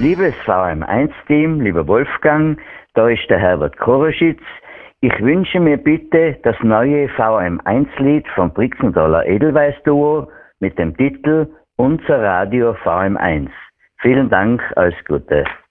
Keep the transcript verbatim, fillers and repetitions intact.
Liebes V M eins Team, lieber Wolfgang, da ist der Herbert Koroschitz. Ich wünsche mir bitte das neue V M eins Lied vom Brixenthaler Edelweiss Duo mit dem Titel Unser Radio V M eins. Vielen Dank, alles Gute.